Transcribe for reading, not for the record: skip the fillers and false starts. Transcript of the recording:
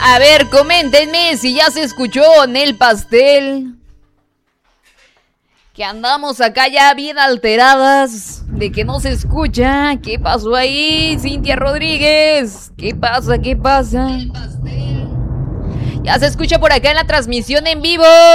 A ver, coméntenme si ya se escuchó Nel Pastel. Que andamos acá ya bien alteradas de que no se escucha. ¿Qué pasó ahí, Cintia Rodríguez? ¿Qué pasa? ¿Qué pasa? Ya se escucha por acá en la transmisión en vivo.